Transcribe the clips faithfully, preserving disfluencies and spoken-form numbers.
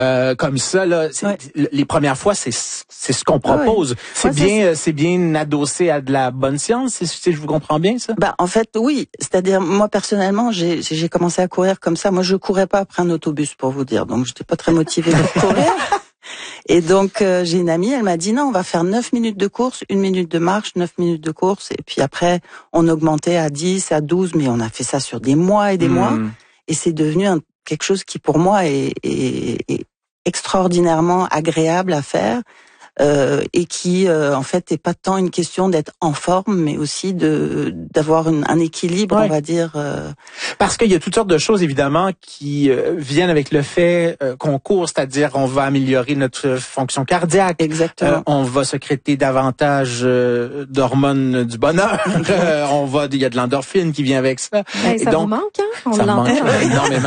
euh, comme ça, là, Ouais. les premières fois, c'est c'est ce qu'on propose. Ah ouais. C'est Ouais, ça, bien, c'est bien adossé à de la bonne science, si, si je vous comprends bien, ça? Bah, en fait, oui. C'est-à-dire, moi, personnellement, j'ai, j'ai commencé à courir comme ça. Moi, je courais pas après un autobus, pour vous dire. Donc, j'étais pas très motivée pour courir. Et donc, euh, j'ai une amie, elle m'a dit, non, on va faire neuf minutes de course, une minute de marche, neuf minutes de course. Et puis après, on augmentait à dix, à douze, mais on a fait ça sur des mois et des Mmh. mois. Et c'est devenu un, quelque chose qui, pour moi, est, est, est extraordinairement agréable à faire. Euh, et qui euh, en fait est pas tant une question d'être en forme, mais aussi de d'avoir une, un équilibre, Ouais. on va dire. Euh... Parce qu'il y a toutes sortes de choses évidemment qui euh, viennent avec le fait euh, qu'on court, c'est-à-dire on va améliorer notre fonction cardiaque, Exactement. euh, on va sécréter davantage euh, d'hormones du bonheur, euh, on va, il y a de l'endorphine qui vient avec ça. Hey, ça Et donc, vous manque, hein? On ça me l'entend. manque énormément.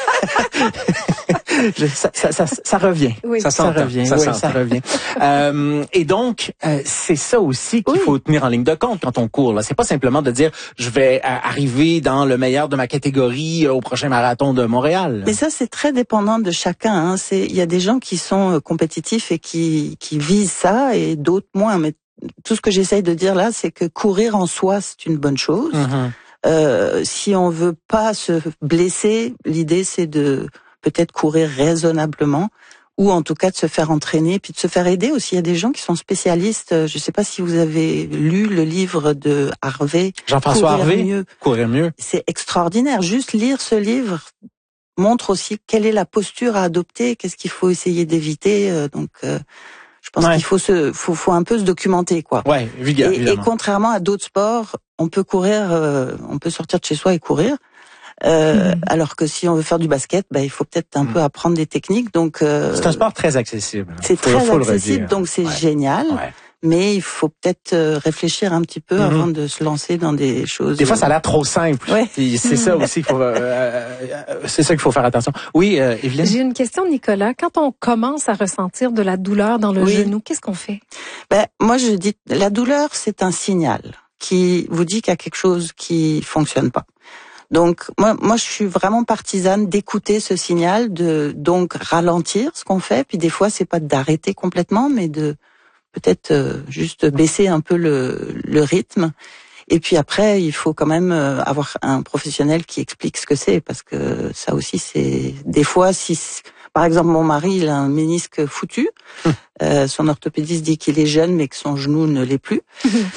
Je, ça, ça, ça, ça revient. Oui. Ça, ça revient. Ça oui, s'entend. ça revient. euh, et donc, euh, c'est ça aussi qu'il Oui. faut tenir en ligne de compte quand on court. Là, c'est pas simplement de dire je vais euh, arriver dans le meilleur de ma catégorie euh, au prochain marathon de Montréal. Mais ça, c'est très dépendant de chacun. Hein. C'est, il y a des gens qui sont euh, compétitifs et qui qui visent ça, et d'autres moins. Mais tout ce que j'essaye de dire là, c'est que courir en soi, c'est une bonne chose. Mm-hmm. Euh, si on veut pas se blesser, l'idée c'est de peut-être courir raisonnablement, ou en tout cas de se faire entraîner, puis de se faire aider aussi. Il y a des gens qui sont spécialistes. Je sais pas si vous avez lu le livre de Harvey, Jean-François Courir Harvey, mieux. courir mieux. C'est extraordinaire. Juste lire ce livre montre aussi quelle est la posture à adopter, qu'est-ce qu'il faut essayer d'éviter. Euh, donc, euh, je pense Ouais. qu'il faut se, faut, faut un peu se documenter, quoi. Ouais, évidemment. Et, et contrairement à d'autres sports, on peut courir, euh, on peut sortir de chez soi et courir. Euh, Mhm. Alors que si on veut faire du basket, bah, il faut peut-être un Mhm. peu apprendre des techniques. Donc euh, C'est un sport très accessible. c'est Faut- très faut le accessible, redire. donc c'est Ouais. génial. Ouais. Mais il faut peut-être euh, réfléchir un petit peu Mhm. avant de se lancer dans des choses. Des fois, ça a l'air trop simple. Ouais. Puis c'est ça aussi qu'il faut, euh, euh, c'est ça qu'il faut faire attention. Oui, euh, Evelyne. J'ai une question, Nicolas. Quand on commence à ressentir de la douleur dans le Oui. genou, qu'est-ce qu'on fait? Ben, moi, je dis, la douleur, c'est un signal qui vous dit qu'il y a quelque chose qui fonctionne pas. Donc, moi, moi, je suis vraiment partisane d'écouter ce signal, de donc ralentir ce qu'on fait. Puis des fois, c'est pas d'arrêter complètement, mais de peut-être euh, juste baisser un peu le, le rythme. Et puis après, il faut quand même euh, avoir un professionnel qui explique ce que c'est, parce que ça aussi, c'est des fois, si par exemple mon mari, il a un ménisque foutu, euh, son orthopédiste dit qu'il est jeune, mais que son genou ne l'est plus,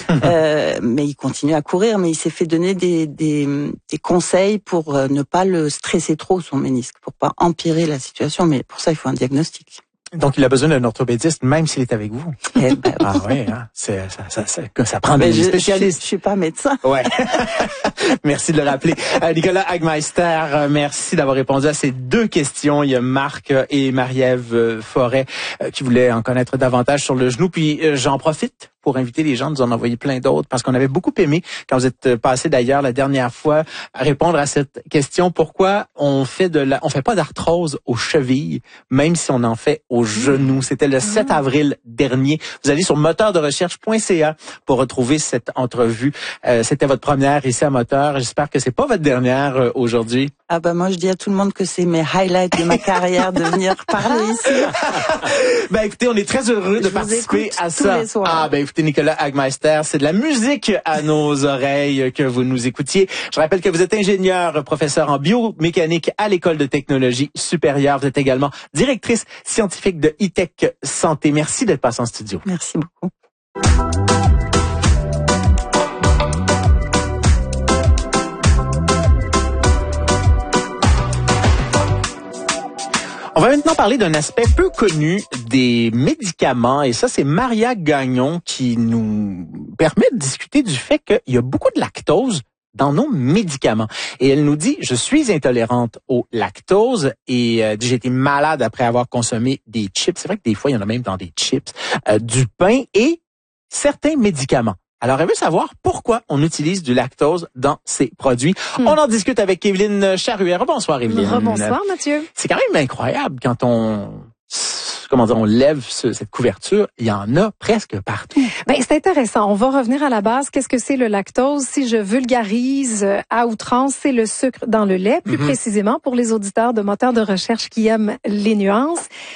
euh, mais il continue à courir, mais il s'est fait donner des, des, des conseils pour euh, ne pas le stresser trop, son ménisque, pour pas empirer la situation. Mais pour ça, il faut un diagnostic. Donc, il a besoin d'un orthopédiste, même s'il est avec vous. Eh ben, Ah oui, hein? c'est, ça, ça, ça, ça prend mais des je, je, spécialistes. je suis pas médecin. Ouais. Merci de le rappeler. Euh, Nicolas Hagmeister, euh, merci d'avoir répondu à ces deux questions. Il y a Marc euh, et Marie-Ève euh, Forêt euh, qui voulaient en connaître davantage sur le genou. Puis euh, j'en profite pour inviter les gens de nous en envoyer plein d'autres, parce qu'on avait beaucoup aimé, quand vous êtes passé d'ailleurs la dernière fois, à répondre à cette question: pourquoi on fait de la, on fait pas d'arthrose aux chevilles, même si on en fait aux genoux. C'était le sept avril dernier. Vous allez sur moteur de recherche point c a pour retrouver cette entrevue. Euh, c'était votre première ici à Moteur. J'espère que c'est pas votre dernière euh, aujourd'hui. Ah ben moi je dis à tout le monde que c'est mes highlights de ma carrière de venir parler ici. Ben écoutez, on est très heureux Je de vous participer écoute à tous ça. les soirs. Ah ben écoutez, Nicolas Hagmeister, c'est de la musique à nos oreilles que vous nous écoutiez. Je rappelle que vous êtes ingénieur, professeur en biomécanique à l'École de technologie supérieure. Vous êtes également directrice scientifique de E-Tech Santé. Merci d'être passé en studio. Merci beaucoup. On va maintenant parler d'un aspect peu connu des médicaments, et ça, c'est Maria Gagnon qui nous permet de discuter du fait qu'il y a beaucoup de lactose dans nos médicaments. Et elle nous dit: je suis intolérante au lactose et euh, j'ai été malade après avoir consommé des chips. C'est vrai que des fois, il y en a même dans des chips, euh, du pain et certains médicaments. Alors, elle veut savoir pourquoi on utilise du lactose dans ces produits. Hmm. On en discute avec Evelyne Charuère. Bonsoir, Evelyne. Rebonsoir, Mathieu. C'est quand même incroyable quand on, comment dire, on lève ce, cette couverture. Il y en a presque partout. Ben, c'est intéressant. On va revenir à la base. Qu'est-ce que c'est le lactose? Si je vulgarise euh, à outrance, c'est le sucre dans le lait, plus Mm-hmm. précisément pour les auditeurs de moteurs de recherche qui aiment les nuances.